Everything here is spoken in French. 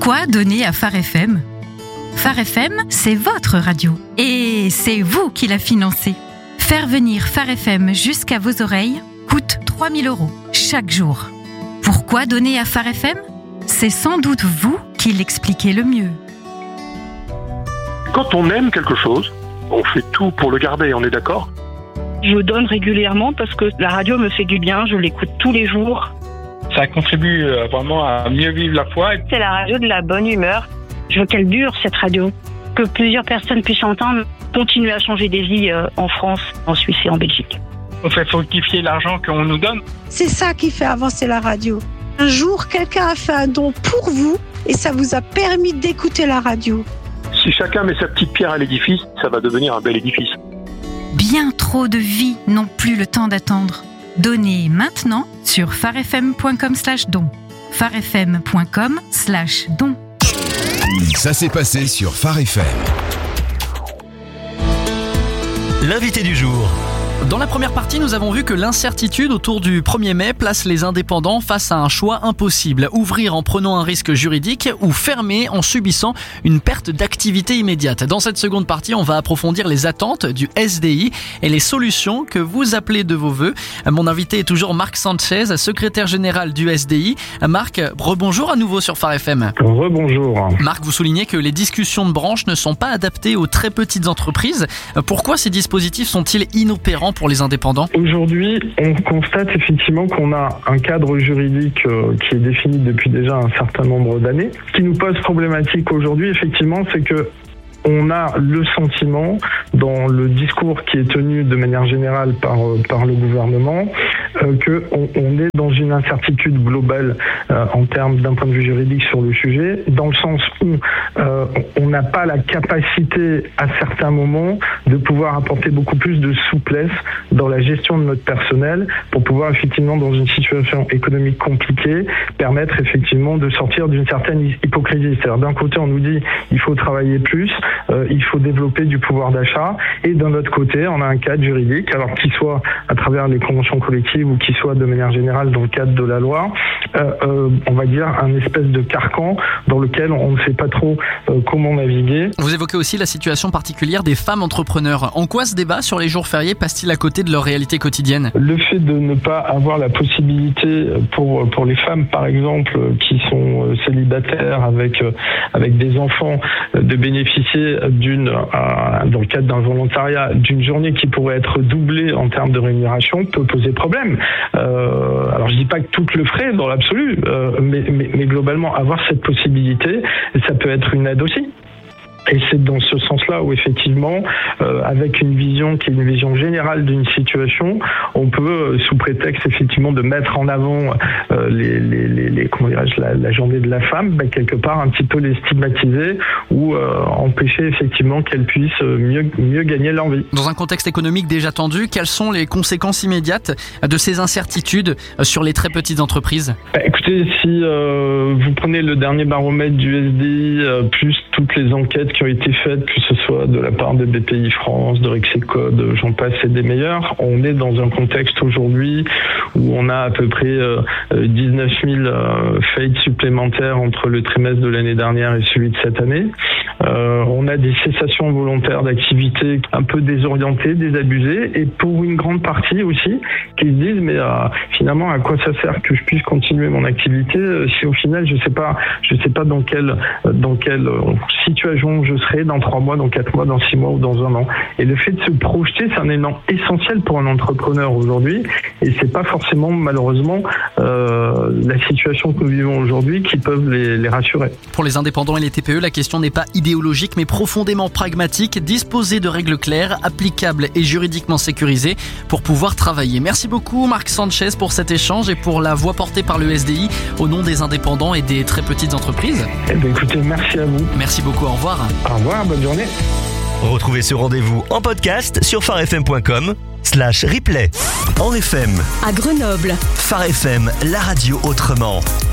Pourquoi donner à Phare FM ? Phare FM, c'est votre radio. Et c'est vous qui la financez. Faire venir Phare FM jusqu'à vos oreilles coûte 3 000 € chaque jour. Pourquoi donner à Phare FM ? C'est sans doute vous qui l'expliquez le mieux. Quand on aime quelque chose, on fait tout pour le garder, on est d'accord ? Je donne régulièrement parce que la radio me fait du bien, je l'écoute tous les jours. Ça contribue vraiment à mieux vivre la foi. C'est la radio de la bonne humeur. Je veux qu'elle dure, cette radio. Que plusieurs personnes puissent entendre, continuer à changer des vies en France, en Suisse et en Belgique. On fait fructifier l'argent qu'on nous donne. C'est ça qui fait avancer la radio. Un jour, quelqu'un a fait un don pour vous et ça vous a permis d'écouter la radio. Si chacun met sa petite pierre à l'édifice, ça va devenir un bel édifice. Bien trop de vies n'ont plus le temps d'attendre. Donnez maintenant sur pharefm.com/don. pharefm.com/don. Ça s'est passé sur Phare FM. L'invité du jour. Dans la première partie, nous avons vu que l'incertitude autour du 1er mai place les indépendants face à un choix impossible. Ouvrir en prenant un risque juridique ou fermer en subissant une perte d'activité immédiate. Dans cette seconde partie, on va approfondir les attentes du SDI et les solutions que vous appelez de vos voeux. Mon invité est toujours Marc Sanchez, secrétaire général du SDI. Marc, rebonjour à nouveau sur Phare FM. Rebonjour. Marc, vous soulignez que les discussions de branche ne sont pas adaptées aux très petites entreprises. Pourquoi ces dispositifs sont-ils inopérants pour les indépendants ? Aujourd'hui, on constate effectivement qu'on a un cadre juridique qui est défini depuis déjà un certain nombre d'années. Ce qui nous pose problématique aujourd'hui, effectivement, c'est que on a le sentiment, dans le discours qui est tenu de manière générale par le gouvernement, qu'on est dans une incertitude globale en termes d'un point de vue juridique sur le sujet, dans le sens où on n'a pas la capacité à certains moments de pouvoir apporter beaucoup plus de souplesse dans la gestion de notre personnel pour pouvoir effectivement, dans une situation économique compliquée, permettre effectivement de sortir d'une certaine hypocrisie. C'est-à-dire d'un côté on nous dit il faut travailler plus, il faut développer du pouvoir d'achat, et d'un autre côté on a un cadre juridique, alors qu'il soit à travers les conventions collectives ou qu'il soit de manière générale dans le cadre de la loi, on va dire un espèce de carcan dans lequel on ne sait pas trop comment naviguer. Vous évoquez aussi la situation particulière des femmes entrepreneurs. En quoi ce débat sur les jours fériés passe-t-il à côté de leur réalité quotidienne ? Le fait de ne pas avoir la possibilité pour les femmes par exemple qui sont célibataires avec des enfants de bénéficier dans le cadre d'un volontariat, d'une journée qui pourrait être doublée en termes de rémunération peut poser problème. Alors je dis pas que toutes le feraient dans l'absolu, mais globalement avoir cette possibilité, ça peut être une aide aussi. Et c'est dans ce sens-là où effectivement, avec une vision qui est une vision générale d'une situation, on peut, sous prétexte effectivement de mettre en avant la journée de la femme, quelque part un petit peu les stigmatiser ou empêcher effectivement qu'elles puissent mieux gagner leur vie. Dans un contexte économique déjà tendu, quelles sont les conséquences immédiates de ces incertitudes sur les très petites entreprises ? Écoutez, si vous prenez le dernier baromètre du SDI, plus toutes les enquêtes qui ont été faites, que ce soit de la part de BPI France, de Rexecode, j'en passe et des meilleurs, on est dans un contexte aujourd'hui où on a à peu près 19 000 faillites supplémentaires entre le trimestre de l'année dernière et celui de cette année. On a des cessations volontaires d'activités un peu désorientées, désabusées, et pour une grande partie aussi, qui se disent mais finalement à quoi ça sert que je puisse continuer mon activité si au final je sais pas dans quelle situation je serai dans 3 mois, dans 4 mois, dans 6 mois ou dans 1 an. Et le fait de se projeter, c'est un élément essentiel pour un entrepreneur aujourd'hui, et c'est pas forcément malheureusement la situation que nous vivons aujourd'hui qui peuvent les rassurer. Pour les indépendants et les TPE, la question n'est pas idéologique mais profondément pragmatique, disposer de règles claires, applicables et juridiquement sécurisées pour pouvoir travailler. Merci beaucoup Marc Sanchez pour cet échange et pour la voix portée par le SDI au nom des indépendants et des très petites entreprises. Écoutez, merci à vous. Merci beaucoup, au revoir. Au revoir, bonne journée. Retrouvez ce rendez-vous en podcast sur pharefm.com/replay. En FM, à Grenoble, Phare FM, la radio autrement.